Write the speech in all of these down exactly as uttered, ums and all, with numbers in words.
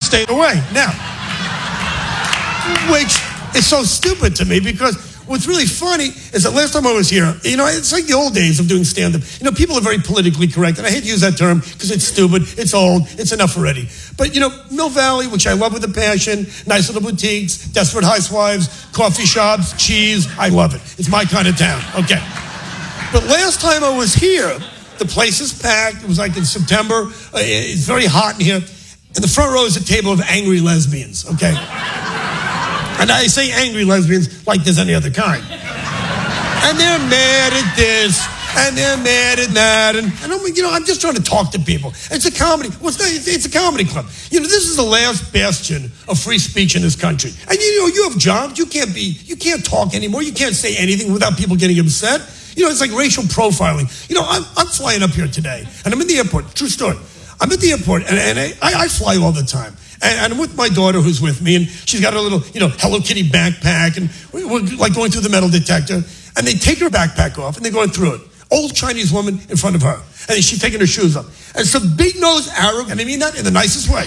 stayed away. Now, which is so stupid to me because what's really funny is that last time I was here, you know, it's like the old days of doing stand-up. You know, people are very politically correct, and I hate to use that term because it's stupid, it's old, it's enough already. But, you know, Mill Valley, which I love with a passion, nice little boutiques, desperate housewives, coffee shops, cheese, I love it. It's my kind of town, okay. But last time I was here, the place is packed. It was like in September. Uh, it's very hot in here. In the front row is a table of angry lesbians, okay? And I say angry lesbians like there's any other kind. And they're mad at this, and they're mad at that, and, and I'm, you know, I'm just trying to talk to people. It's a comedy. Well, it's, not, it's a comedy club. You know, this is the last bastion of free speech in this country. And you know, you have jobs. You can't be, you can't talk anymore. You can't say anything without people getting upset. You know, it's like racial profiling. You know, I'm, I'm flying up here today, and I'm in the airport. True story. I'm at the airport, and, and I, I fly all the time. And, and I'm with my daughter who's with me, and she's got a little, you know, Hello Kitty backpack, and we're like going through the metal detector. And they take her backpack off, and they're going through it. Old Chinese woman in front of her. And she's taking her shoes off. And some big-nosed Arab, and I mean that in the nicest way,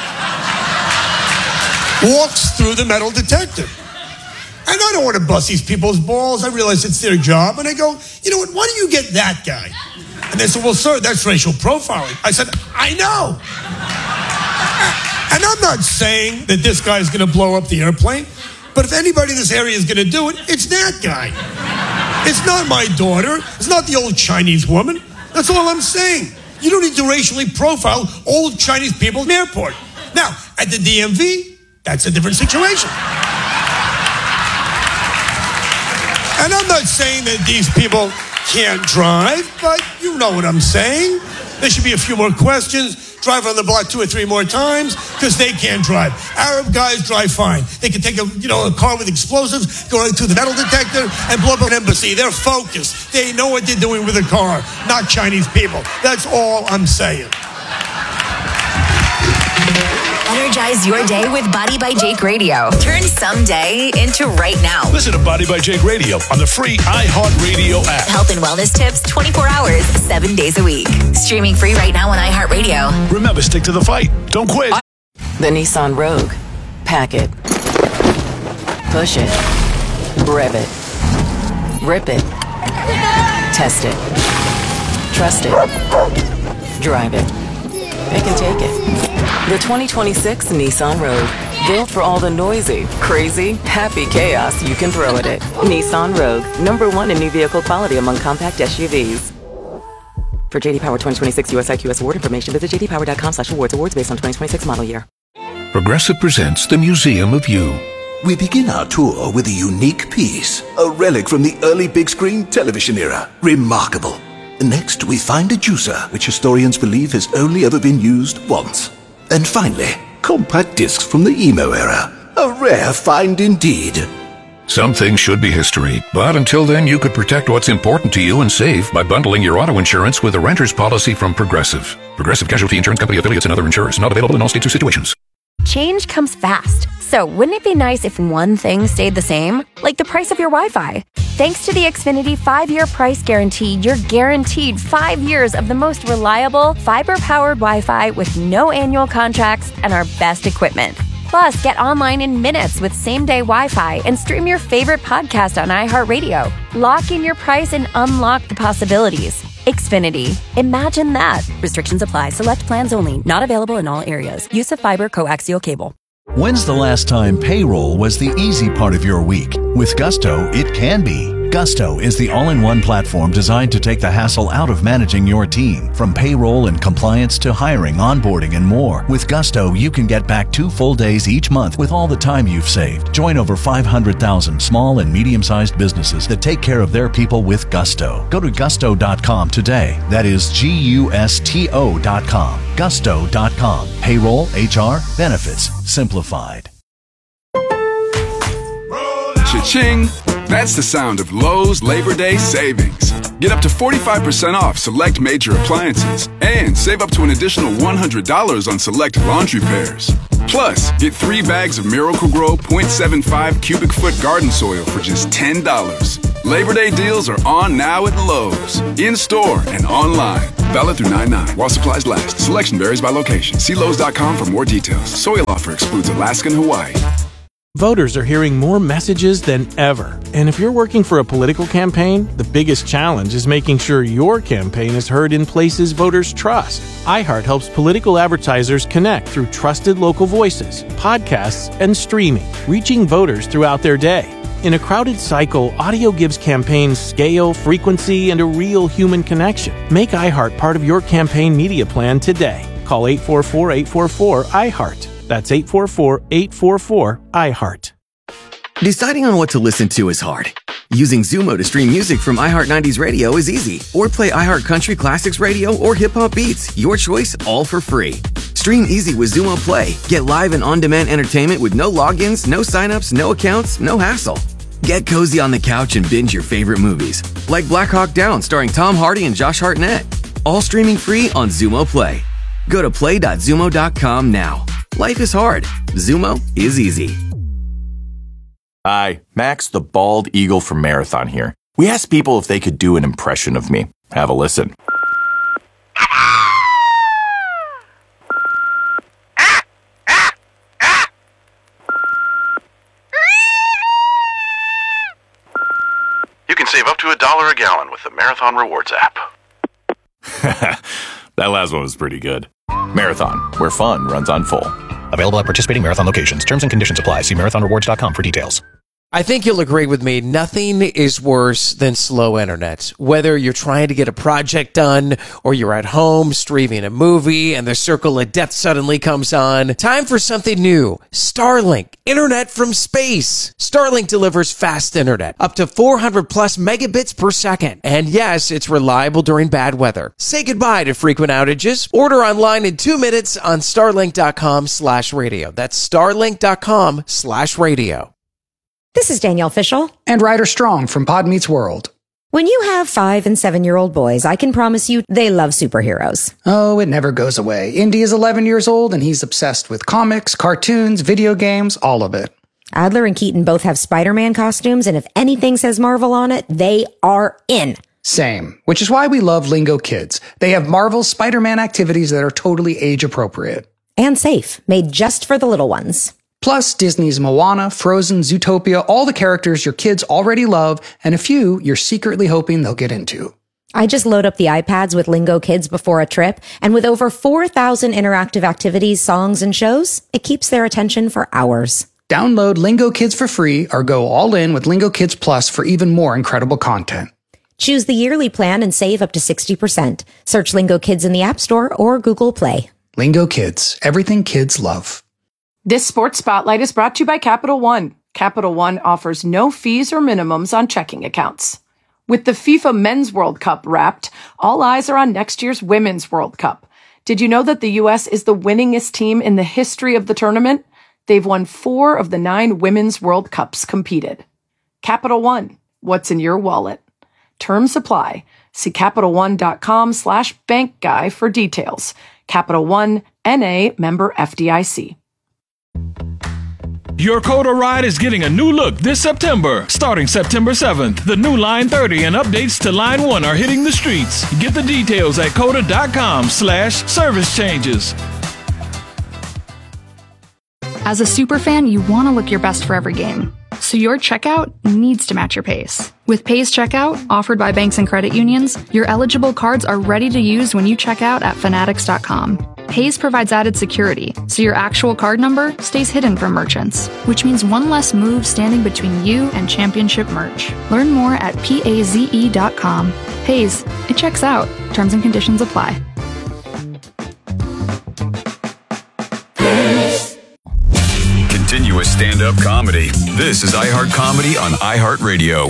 walks through the metal detector. And I don't want to bust these people's balls. I realize it's their job. And I go, you know what, why don't you get that guy? And they said, well, sir, that's racial profiling. I said, I know. And I'm not saying that this guy's going to blow up the airplane. But if anybody in this area is going to do it, it's that guy. It's not my daughter. It's not the old Chinese woman. That's all I'm saying. You don't need to racially profile old Chinese people in the airport. Now, at the D M V, that's a different situation. And I'm not saying that these people can't drive, but you know what I'm saying. There should be a few more questions. Drive on the block two or three more times because they can't drive. Arab guys drive fine. They can take a, you know, a car with explosives, go into the metal detector, and blow up an embassy. They're focused. They know what they're doing with a car, not Chinese people. That's all I'm saying. Energize your day with Body by Jake Radio. Turn someday into right now. Listen to Body by Jake Radio on the free iHeartRadio app. Health and wellness tips twenty-four hours, seven days a week. Streaming free right now on iHeartRadio. Remember, stick to the fight. Don't quit. The Nissan Rogue. Pack it. Push it. Rev it. Rip it. Test it. Trust it. Drive it. Pick and take it. The twenty twenty-six Nissan Rogue. Built for all the noisy, crazy, happy chaos you can throw at it. Nissan Rogue. Number one in new vehicle quality among compact S U Vs. For J D Power twenty twenty-six U S I Q S award information, visit j d power dot com slash awards. Awards based on twenty twenty-six model year. Progressive presents The Museum of You. We begin our tour with a unique piece, a relic from the early big screen television era. Remarkable. Next, we find a juicer, which historians believe has only ever been used once. And finally, compact discs from the emo era. A rare find indeed. Some things should be history, but until then you could protect what's important to you and save by bundling your auto insurance with a renter's policy from Progressive. Progressive Casualty Insurance Company affiliates and other insurers. Not available in all states or situations. Change comes fast. So wouldn't it be nice if one thing stayed the same? Like the price of your Wi-Fi. Thanks to the Xfinity five-year price guarantee, you're guaranteed five years of the most reliable, fiber-powered Wi-Fi with no annual contracts and our best equipment. Plus, get online in minutes with same-day Wi-Fi and stream your favorite podcast on iHeartRadio. Lock in your price and unlock the possibilities. Xfinity. Imagine that. Restrictions apply. Select plans only. Not available in all areas. Use of fiber coaxial cable. When's the last time payroll was the easy part of your week? With Gusto, it can be. Gusto is the all-in-one platform designed to take the hassle out of managing your team. From payroll and compliance to hiring, onboarding, and more. With Gusto, you can get back two full days each month with all the time you've saved. Join over five hundred thousand small and medium-sized businesses that take care of their people with Gusto. Go to gusto dot com today. That is G U S T O dot com. gusto dot com. Payroll, H R, benefits, simplified. Cha-ching! That's the sound of Lowe's Labor Day savings. Get up to forty-five percent off select major appliances and save up to an additional one hundred dollars on select laundry pairs. Plus, get three bags of Miracle-Gro point seven five cubic foot garden soil for just ten dollars. Labor Day deals are on now at Lowe's. In-store and online. Valid through nine nine while supplies last. Selection varies by location. See Lowe's dot com for more details. Soil offer excludes Alaska and Hawaii. Voters are hearing more messages than ever. And if you're working for a political campaign, the biggest challenge is making sure your campaign is heard in places voters trust. iHeart helps political advertisers connect through trusted local voices, podcasts, and streaming, reaching voters throughout their day. In a crowded cycle, audio gives campaigns scale, frequency, and a real human connection. Make iHeart part of your campaign media plan today. Call eight four four, eight four four, iHeart. That's eight four four, eight four four, iHeart. Deciding on what to listen to is hard. Using Zumo to stream music from iHeart nineties Radio is easy. Or play iHeart Country Classics Radio or Hip Hop Beats. Your choice, all for free. Stream easy with Zumo Play. Get live and on-demand entertainment with no logins, no signups, no accounts, no hassle. Get cozy on the couch and binge your favorite movies. Like Black Hawk Down starring Tom Hardy and Josh Hartnett. All streaming free on Zumo Play. Go to play dot zumo dot com now. Life is hard. Zumo is easy. Hi, Max the Bald Eagle from Marathon here. We asked people if they could do an impression of me. Have a listen. You can save up to a dollar a gallon with the Marathon Rewards app. That last one was pretty good. Marathon, where fun runs on full. Available at participating Marathon locations. Terms and conditions apply. See marathon rewards dot com for details. I think you'll agree with me. Nothing is worse than slow internet. Whether you're trying to get a project done or you're at home streaming a movie and the circle of death suddenly comes on, time for something new. Starlink, internet from space. Starlink delivers fast internet, up to four hundred plus megabits per second. And yes, it's reliable during bad weather. Say goodbye to frequent outages. Order online in two minutes on starlink dot com slash radio. That's starlink dot com slash radio. This is Danielle Fishel. And Ryder Strong from Pod Meets World. When you have five and seven-year-old boys, I can promise you they love superheroes. Oh, it never goes away. Indy is eleven years old, and he's obsessed with comics, cartoons, video games, all of it. Adler and Keaton both have Spider-Man costumes, and if anything says Marvel on it, they are in. Same, which is why we love Lingo Kids. They have Marvel's Spider-Man activities that are totally age-appropriate. And safe, made just for the little ones. Plus, Disney's Moana, Frozen, Zootopia, all the characters your kids already love, and a few you're secretly hoping they'll get into. I just load up the iPads with Lingo Kids before a trip, and with over four thousand interactive activities, songs, and shows, it keeps their attention for hours. Download Lingo Kids for free or go all in with Lingo Kids Plus for even more incredible content. Choose the yearly plan and save up to sixty percent. Search Lingo Kids in the App Store or Google Play. Lingo Kids, everything kids love. This Sports Spotlight is brought to you by Capital One. Capital One offers no fees or minimums on checking accounts. With the FIFA Men's World Cup wrapped, all eyes are on next year's Women's World Cup. Did you know that the U S is the winningest team in the history of the tournament? They've won four of the nine Women's World Cups competed. Capital One, what's in your wallet? Terms apply. See Capital One dot com slash bank guy for details. Capital One, N A, member F D I C. Your Coda ride is getting a new look this September. Starting September seventh, the new Line thirty and updates to Line one are hitting the streets. Get the details at coda dot com slash service changes. As a superfan, you want to look your best for every game. So your checkout needs to match your pace. With Pace Checkout, offered by banks and credit unions, your eligible cards are ready to use when you check out at fanatics dot com. Pace provides added security, so your actual card number stays hidden from merchants, which means one less move standing between you and championship merch. Learn more at paze dot com. Paze, it checks out. Terms and conditions apply. Continuous stand-up comedy. This is iHeart Comedy on iHeartRadio.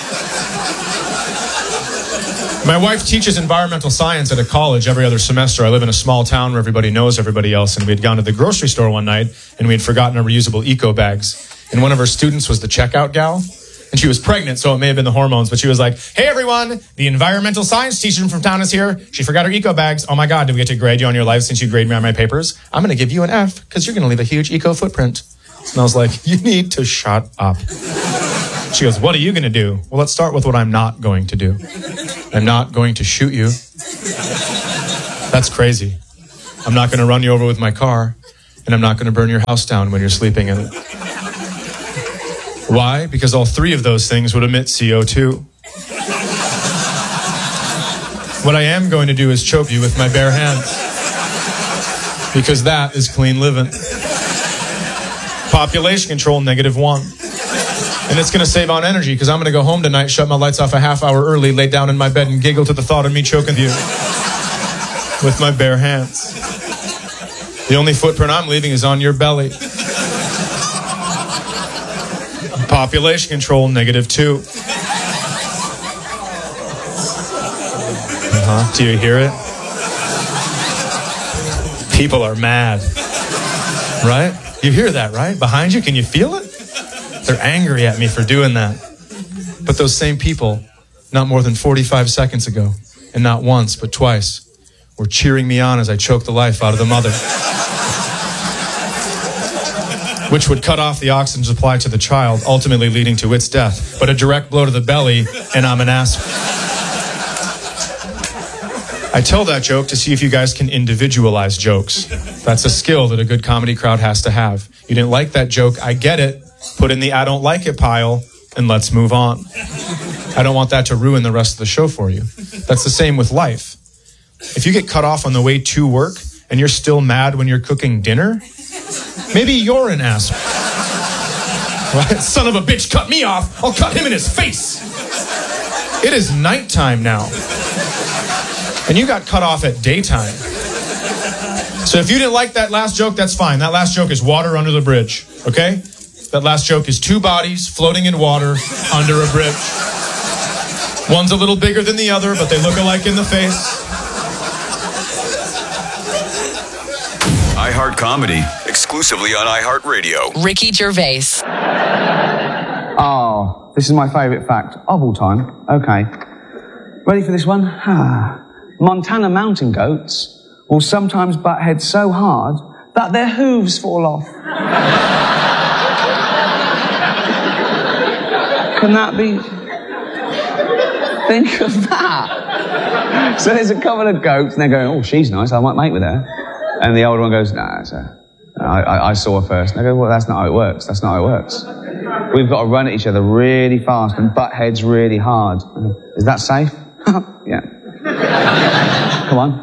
My wife teaches environmental science at a college every other semester. I live in a small town where everybody knows everybody else, and we had gone to the grocery store one night, and we had forgotten our reusable eco bags. And one of our students was the checkout gal, and she was pregnant, so it may have been the hormones, but she was like, "Hey everyone, the environmental science teacher from town is here. She forgot her eco bags. Oh my God, do we get to grade you on your life since you grade me on my papers? I'm going to give you an F because you're going to leave a huge eco footprint." And I was like, "You need to shut up." She goes, what are you going to do? Well, let's start with what I'm not going to do. I'm not going to shoot you. That's crazy. I'm not going to run you over with my car, and I'm not going to burn your house down when you're sleeping in it. Why? Because all three of those things would emit C O two. What I am going to do is choke you with my bare hands. Because that is clean living. Population control, negative one. And it's going to save on energy because I'm going to go home tonight, shut my lights off a half hour early, lay down in my bed and giggle to the thought of me choking you with my bare hands. The only footprint I'm leaving is on your belly. Population control, negative two. Uh-huh. Do you hear it? People are mad. Right? You hear that, right? Behind you, can you feel it? They're angry at me for doing that. But those same people, not more than forty-five seconds ago, and not once, but twice, were cheering me on as I choked the life out of the mother. Which would cut off the oxygen supply to the child, ultimately leading to its death. But a direct blow to the belly, and I'm an ass. I tell that joke to see if you guys can individualize jokes. That's a skill that a good comedy crowd has to have. You didn't like that joke, I get it. Put in the I don't like it pile, and let's move on. I don't want that to ruin the rest of the show for you. That's the same with life. If you get cut off on the way to work, and you're still mad when you're cooking dinner, maybe you're an asshole. Right? Son of a bitch cut me off, I'll cut him in his face. It is nighttime now. And you got cut off at daytime. So if you didn't like that last joke, that's fine. That last joke is water under the bridge, okay? That last joke is two bodies floating in water under a bridge. One's a little bigger than the other, but they look alike in the face. iHeart Comedy, exclusively on iHeartRadio. Ricky Gervais. Oh, this is my favourite fact of all time. Okay. Ready for this one? Ah. Montana mountain goats will sometimes butt heads so hard that their hooves fall off. Can that be... Think of that. So there's a couple of goats and they're going, oh, she's nice, I might mate with her. And the older one goes, nah, sir. I, I, I saw her first. And I go, well, that's not how it works. That's not how it works. We've got to run at each other really fast and butt heads really hard. Is that safe? Yeah. Come on.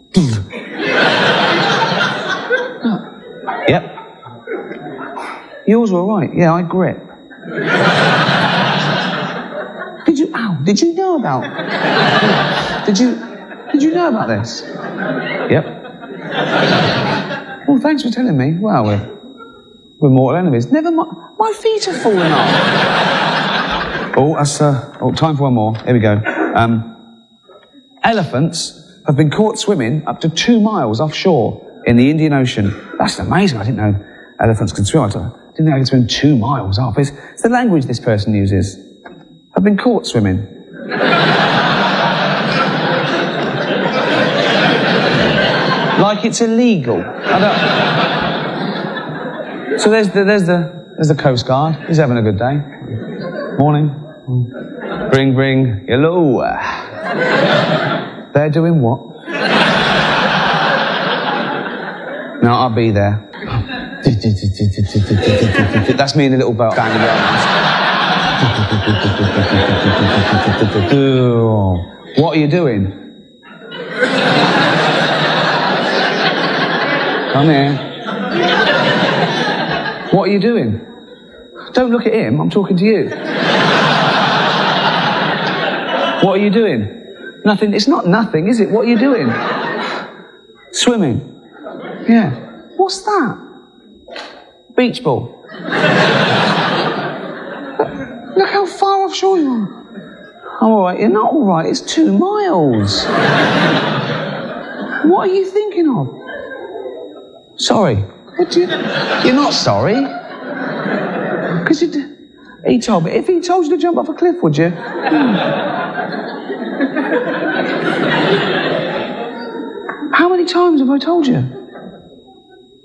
Yep. Yours were all right. Yeah, I grip. Did you, ow, did you know about... Did you, did you know about this? Yep. Well, thanks for telling me. Well, we're, we're mortal enemies. Never mind. My feet are falling off. Oh, that's, uh, oh, time for one more. Here we go. Um, elephants have been caught swimming up to two miles offshore in the Indian Ocean. That's amazing. I didn't know elephants could swim. I didn't think they could swim two miles off. It's, it's the language this person uses. Have been caught swimming. Like it's illegal. I don't... So there's the, there's the, there's the Coast Guard. He's having a good day. Morning. Bring, bring, hello. They're doing what? No, I'll be there. That's me in a little boat. Bang What are you doing? Come here. What are you doing? Don't look at him, I'm talking to you. What are you doing? Nothing. It's not nothing, is it? What are you doing? Swimming. Yeah. What's that? Beach ball. Look how far offshore you are. I'm all right. You're not all right. It's two miles. What are you thinking of? Sorry. What do you... You're not sorry. Because you... D- he told me. If he told you to jump off a cliff, would you? How many times have I told you?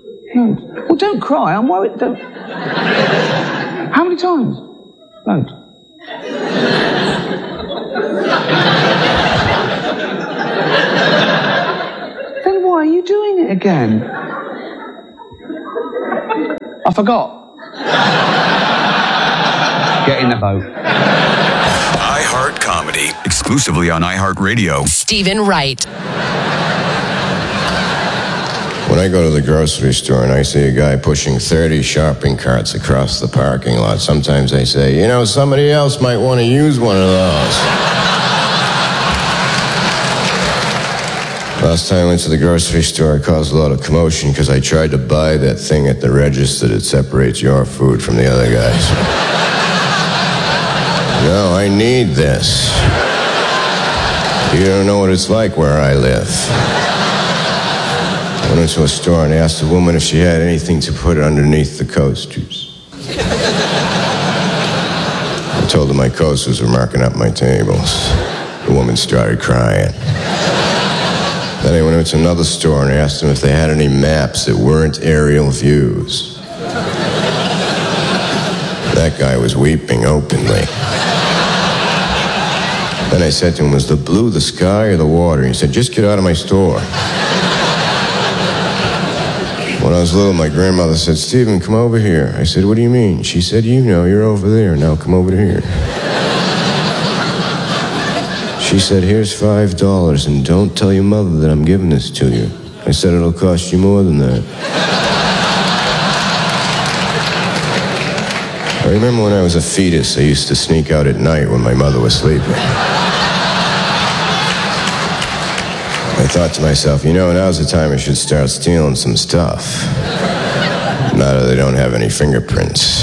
No. Well, don't cry. I'm worried. Don't. How many times? Loads. it again. I forgot. Get in the boat. iHeart Comedy, exclusively on iHeartRadio. Stephen Wright. When I go to the grocery store and I see a guy pushing thirty shopping carts across the parking lot, sometimes I say, you know, somebody else might want to use one of those. Last time I went to the grocery store, I caused a lot of commotion because I tried to buy that thing at the register that separates your food from the other guy's. No, I need this. You don't know what it's like where I live. I went into a store and asked the woman if she had anything to put underneath the coasters. I told her my coasters were marking up my tables. The woman started crying. Then I went into another store and asked them if they had any maps that weren't aerial views. That guy was weeping openly. Then I said to him, was the blue the sky or the water? He said, just get out of my store. When I was little, my grandmother said, Stephen, come over here. I said, what do you mean? She said, you know, you're over there. Now come over here. She said, here's five dollars, and don't tell your mother that I'm giving this to you. I said, it'll cost you more than that. I remember when I was a fetus, I used to sneak out at night when my mother was sleeping. I thought to myself, you know, now's the time I should start stealing some stuff. Now that they don't have any fingerprints.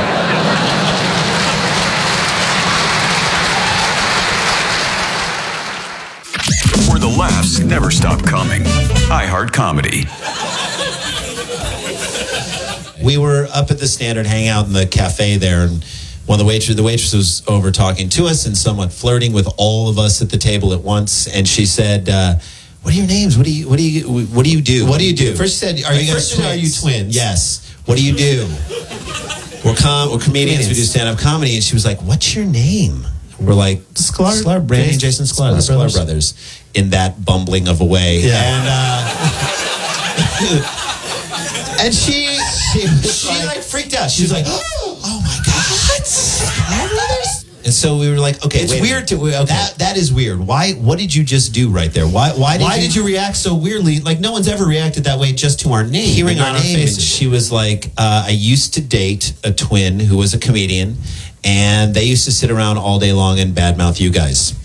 Where the laughs never stop coming. iHeart Comedy. We were up at the Standard, hanging out in the cafe there, and one of the waitress, the waitress was over talking to us and somewhat flirting with all of us at the table at once. And she said, uh, "What are your names? What do you? What do you? What do you do? What do you do?" First, she said, "Are you guys twins? Are you twins?" Yes. What do you do? We're com- we're comedians. We do stand-up comedy. And she was like, "What's your name?" We're like, Sklar, Sklar Brandon and Jason Sklar, the Sklar brothers. In that bumbling of a way. Yeah. And, uh, and she, she, she like, like freaked out. She was like, oh my God, Sklar brothers? And so we were like, okay, it's weird to okay. that. That is weird. Why? What did you just do right there? Why? Why did, why you, did you react so weirdly? Like no one's ever reacted that way just to our name. Hearing our name, and she was like, uh, I used to date a twin who was a comedian, and they used to sit around all day long and badmouth you guys.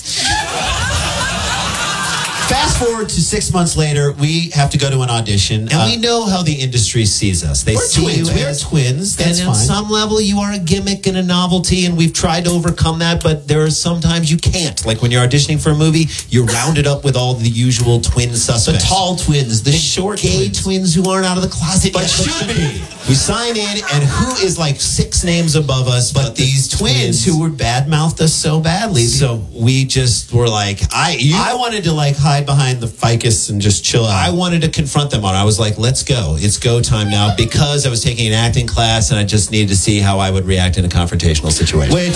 Fast forward to six months later, we have to go to an audition, and uh, we know how the industry sees us. They see twins. We're twins. That's and on fine. Some level, you are a gimmick and a novelty, and we've tried to overcome that, but there are sometimes you can't. Like when you're auditioning for a movie, you're rounded up with all the usual twin suspects. The tall twins, the, the short gay twins. twins who aren't out of the closet but yet. Should be. We sign in, and who is like six names above us, but, but these twins, twins who were badmouthed us so badly. So we just were like, I, you, I wanted to like hide behind the ficus and just chill out. I wanted to confront them on it. I was like, let's go. It's go time now, because I was taking an acting class and I just needed to see how I would react in a confrontational situation. Which,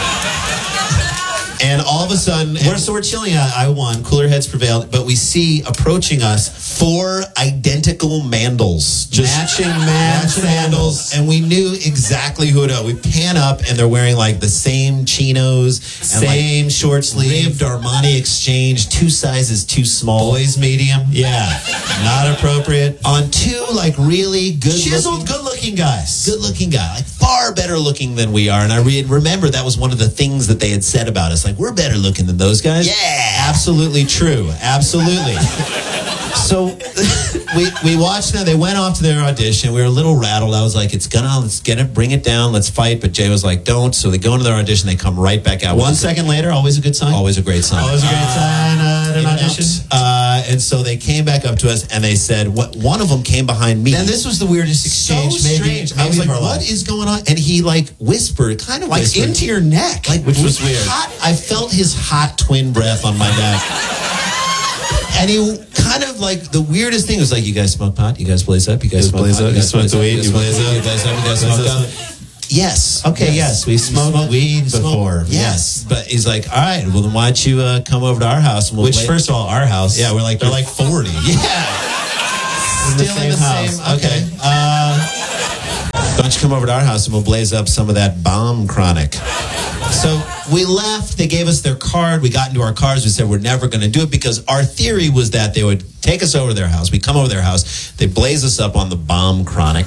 and all of a sudden, we're, so we're chilling out. I won. Cooler heads prevailed. But we see approaching us four identical mandals. Just matching man sandals. And we knew exactly who it was. We pan up and they're wearing like the same chinos, same like short sleeve, Armani Exchange, two sizes too small. Boys medium. Yeah. Not appropriate. On two like really good chiseled, good looking guys. Good looking guy. Like far better looking than we are. And I re- remember that was one of the things that they had said about us. Like, we're better looking than those guys. Yeah. Absolutely true. Absolutely. So we we watched them. They went off to their audition. We were a little rattled. I was like, it's gonna, let's get it, bring it down, let's fight. But Jay was like, don't. So they go into their audition. They come right back out. One second later, always a good sign. Always a great sign. Always a great sign uh, at an audition. Uh, and so they came back up to us and they said, what? One of them came behind me. And this was the weirdest exchange. So maybe, strange. Maybe I was like, what is going on? And he like whispered, kind of like whispered, into your neck, like which was weird. Hot, I felt his hot twin breath on my neck. And he kind of like, the weirdest thing was like, you guys smoke pot? You guys blaze up? You guys smoke pot? You guys smoke the weed? You blaze up? You blaze up? You guys smoke up? Yes. Okay, yes. yes. We smoked smoke weed before. Yes. But he's like, all right, well, then why don't you uh, come over to our house? And we'll Which, play. First of all, our house. Yeah, we're like, they're like forty. Yeah. Still in the same house. Okay. Uh, why don't you come over to our house and we'll blaze up some of that bomb chronic. So we left. They gave us their card. We got into our cars. We said we're never going to do it because our theory was that they would take us over to their house. We come over to their house. They blaze us up on the bomb chronic.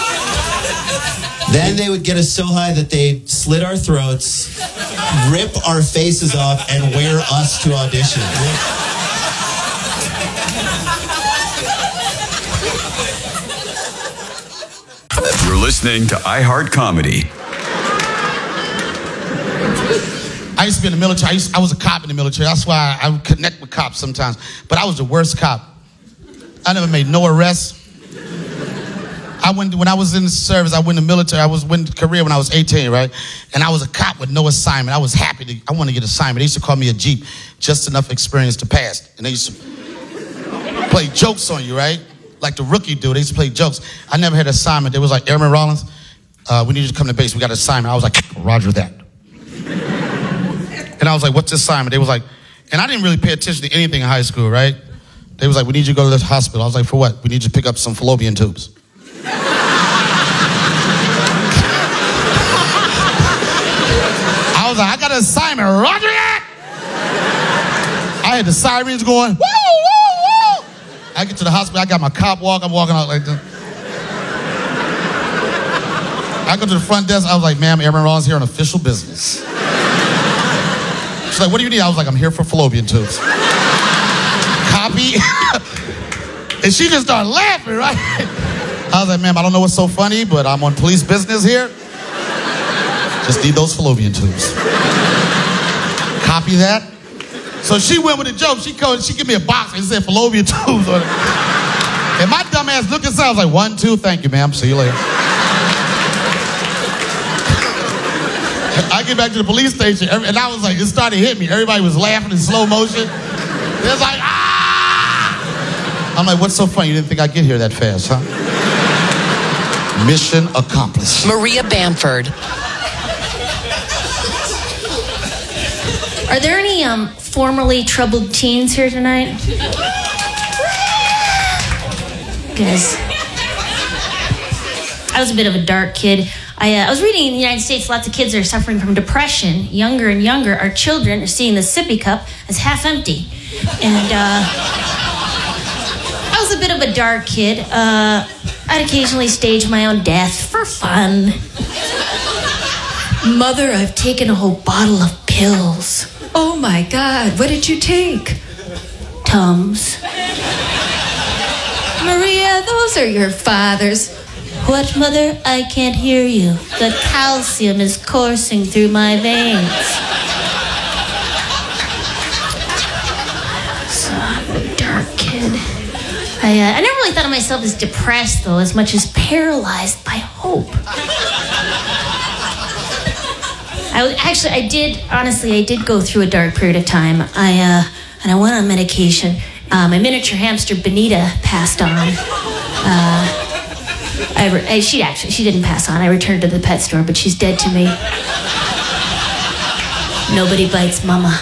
Then they would get us so high that they'd slit our throats, rip our faces off, and wear us to audition. You're listening to iHeart Comedy. I used to be in the military. I, used, I was a cop in the military. That's why I, I would connect with cops sometimes. But I was the worst cop. I never made no arrests. I went when I was in the service. I went in the military. I was in Korea when I was eighteen, right? And I was a cop with no assignment. I was happy to. I wanted to get assignment. They used to call me a Jeep, just enough experience to pass. And they used to play jokes on you, right? Like the rookie do. They used to play jokes. I never had an assignment. They was like, Airman Rollins, uh, we need you to come to base. We got an assignment. I was like, Roger that. And I was like, what's the assignment? They was like, and I didn't really pay attention to anything in high school, right? They was like, we need you to go to this hospital. I was like, for what? We need you to pick up some fallopian tubes. I was like, I got an assignment. Roger that! I had the sirens going, woo, woo, woo! I get to the hospital. I got my cop walk. I'm walking out like this. I go to the front desk. I was like, ma'am, Airman Rollins here on official business. She's like, what do you need? I was like, I'm here for fallopian tubes. Copy. And she just started laughing, right? I was like, ma'am, I don't know what's so funny, but I'm on police business here. Just need those fallopian tubes. Copy that. So she went with a joke. She called, she gave me a box and said fallopian tubes on it. And my dumb ass looked inside. I was like, one, two, thank you, ma'am. See you later. I get back to the police station, and I was like, it started hitting me. Everybody was laughing in slow motion. It was like, ah! I'm like, what's so funny? You didn't think I'd get here that fast, huh? Mission accomplished. Maria Bamford. Are there any um, formerly troubled teens here tonight? Guys, I was a bit of a dark kid. I, uh, I was reading in the United States, lots of kids are suffering from depression. Younger and younger, our children are seeing the sippy cup as half empty. And uh, I was a bit of a dark kid. Uh, I'd occasionally stage my own death for fun. Mother, I've taken a whole bottle of pills. Oh my God, what did you take? Tums. Maria, those are your father's. What, Mother? I can't hear you. The calcium is coursing through my veins. So, I'm a dark kid. I, uh, I never really thought of myself as depressed, though, as much as paralyzed by hope. I was, actually, I did, honestly, I did go through a dark period of time. I, uh, and I went on medication. Uh, my miniature hamster, Benita, passed on. Uh, I, re- I, she actually, she didn't pass on. I returned to the pet store, but she's dead to me. Nobody bites Mama.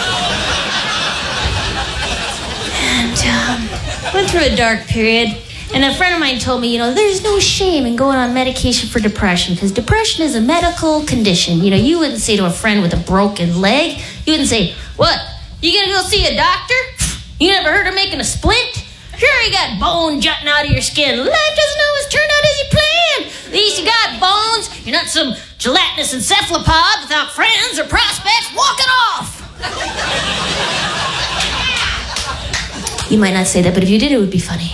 And um, went through a dark period. And a friend of mine told me, you know, there's no shame in going on medication for depression, because depression is a medical condition. You know, you wouldn't say to a friend with a broken leg, you wouldn't say, what, you gonna go see a doctor? You never heard of making a splint? Sure, you got bone jutting out of your skin. Life doesn't always turn out as you planned. At least you got bones. You're not some gelatinous encephalopod without friends or prospects walking off. You might not say that, but if you did, it would be funny.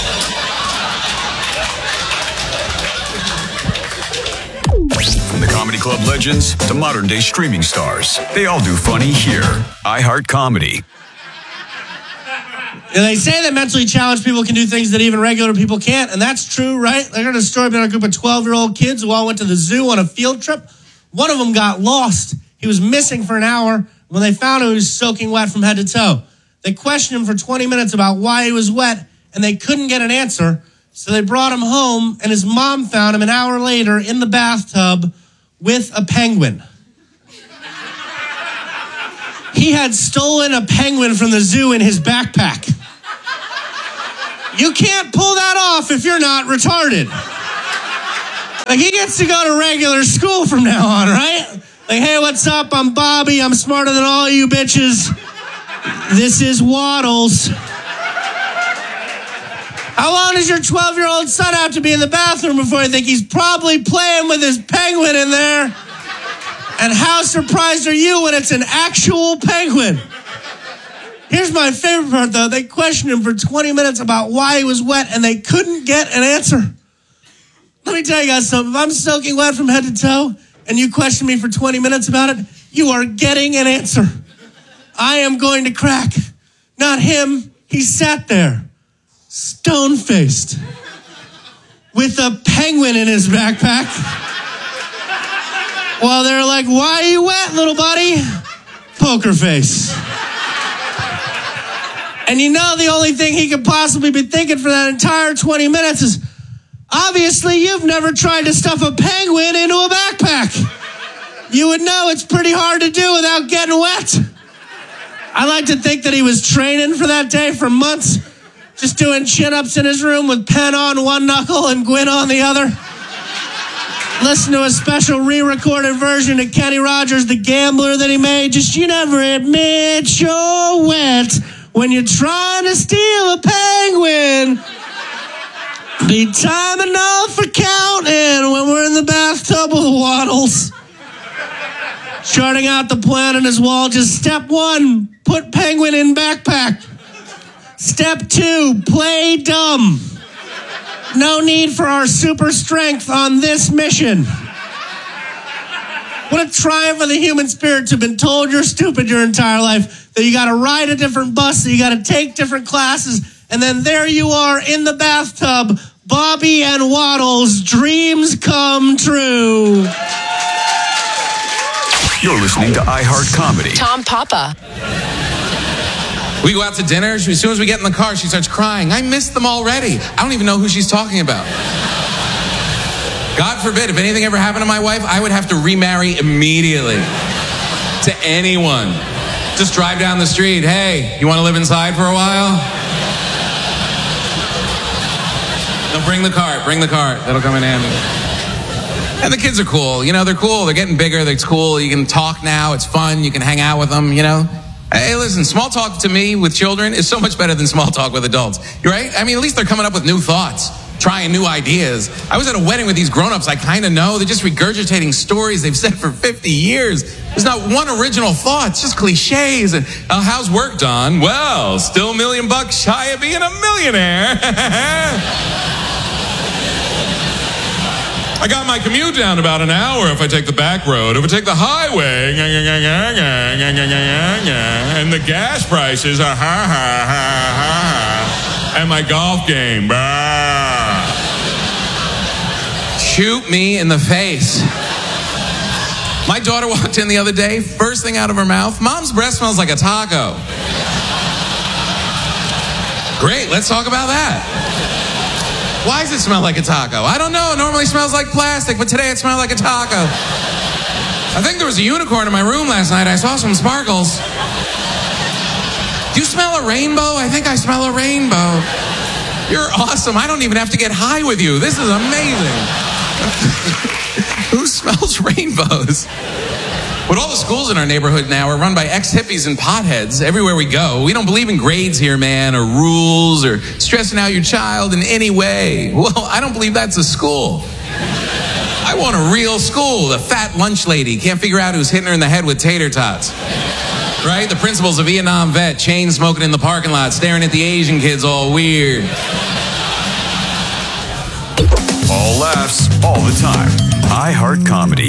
From the comedy club legends to modern day streaming stars, they all do funny here. iHeart Comedy. And they say that mentally challenged people can do things that even regular people can't, and that's true, right? I heard a story about a group of twelve-year-old kids who all went to the zoo on a field trip. One of them got lost. He was missing for an hour. When they found him, he was soaking wet from head to toe. They questioned him for twenty minutes about why he was wet, and they couldn't get an answer. So they brought him home, and his mom found him an hour later in the bathtub with a penguin. He had stolen a penguin from the zoo in his backpack. You can't pull that off if you're not retarded. Like, he gets to go to regular school from now on, right? Like, hey, what's up? I'm Bobby. I'm smarter than all you bitches. This is Waddles. How long does your twelve-year-old son have to be in the bathroom before you think he's probably playing with his penguin in there? And how surprised are you when it's an actual penguin? Here's my favorite part, though. They questioned him for twenty minutes about why he was wet, and they couldn't get an answer. Let me tell you guys something. If I'm soaking wet from head to toe, and you question me for twenty minutes about it, you are getting an answer. I am going to crack. Not him. He sat there, stone-faced, with a penguin in his backpack. While they're like, why are you wet, little buddy? Poker face. And you know the only thing he could possibly be thinking for that entire twenty minutes is, obviously you've never tried to stuff a penguin into a backpack. You would know it's pretty hard to do without getting wet. I like to think that he was training for that day for months, just doing chin-ups in his room with pen on one knuckle and Gwyn on the other. Listen to a special re-recorded version of Kenny Rogers' The Gambler that he made. Just, you never admit you're wet when you're trying to steal a penguin. Be time enough for counting when we're in the bathtub with Waddles. Charting out the plan on his wall. Just step one, put penguin in backpack. Step two, play dumb. No need for our super strength on this mission. What a triumph of the human spirit to have been told you're stupid your entire life, that you got to ride a different bus, that you got to take different classes, and then there you are in the bathtub, Bobby and Waddles, dreams come true. You're listening to iHeart Comedy. Tom Papa. We go out to dinner. As soon as we get in the car, she starts crying. I missed them already. I don't even know who she's talking about. God forbid, if anything ever happened to my wife, I would have to remarry immediately. To anyone. Just drive down the street. Hey, you want to live inside for a while? No, bring the cart. Bring the cart. That'll come in handy. And the kids are cool. You know, they're cool. They're getting bigger. It's cool. You can talk now. It's fun. You can hang out with them, you know. Hey, listen, small talk to me with children is so much better than small talk with adults. You're right? I mean, at least they're coming up with new thoughts, trying new ideas. I was at a wedding with these grown-ups I kind of know. They're just regurgitating stories they've said for fifty years. There's not one original thought. It's just cliches. And uh, how's work done? Well, still a million bucks shy of being a millionaire. I got my commute down about an hour if I take the back road. If I take the highway, and the gas prices are ha ha ha ha, and my golf game, bah. Shoot me in the face. My daughter walked in the other day, first thing out of her mouth, Mom's breath smells like a taco. Great, let's talk about that. Why does it smell like a taco? I don't know. It normally smells like plastic, but today it smelled like a taco. I think there was a unicorn in my room last night. I saw some sparkles. Do you smell a rainbow? I think I smell a rainbow. You're awesome. I don't even have to get high with you. This is amazing. Who smells rainbows? But all the schools in our neighborhood now are run by ex-hippies and potheads everywhere we go. We don't believe in grades here, man, or rules, or stressing out your child in any way. Well, I don't believe that's a school. I want a real school. The fat lunch lady can't figure out who's hitting her in the head with tater tots. Right? The principal's a Vietnam vet, chain smoking in the parking lot, staring at the Asian kids all weird. All laughs, all the time. iHeart Comedy.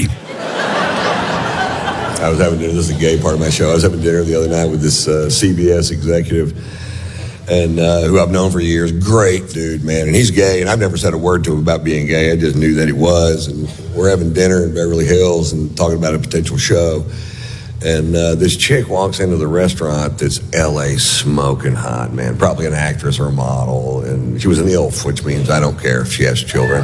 I was having dinner, this is a gay part of my show. I was having dinner the other night with this uh, C B S executive, and uh, who I've known for years. Great dude, man. And he's gay, and I've never said a word to him about being gay. I just knew that he was. And we're having dinner in Beverly Hills and talking about a potential show. And uh, this chick walks into the restaurant that's L A smoking hot, man. Probably an actress or a model. And she was an I L F, which means I don't care if she has children.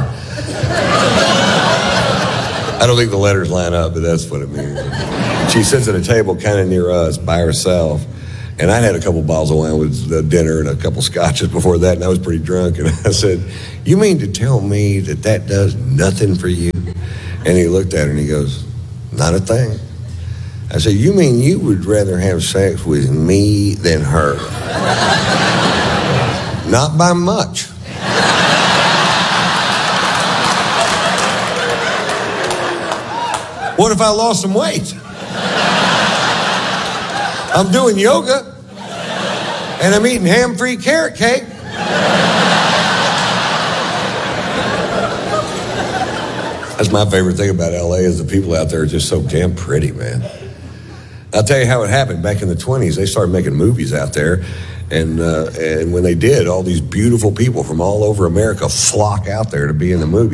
I don't think the letters line up, but that's what it means. She sits at a table kind of near us by herself, And I had a couple bottles of wine with the dinner and a couple scotches before that, and I was pretty drunk. And I said, you mean to tell me that that does nothing for you? And he looked at her and he goes, not a thing. I said, you mean you would rather have sex with me than her? Not by much. What if I lost some weight? I'm doing yoga, and I'm eating ham-free carrot cake. That's my favorite thing about L A is the people out there are just so damn pretty, man. I'll tell you how it happened. Back in the twenties, they started making movies out there, and uh, and when they did, all these beautiful people from all over America flock out there to be in the movie.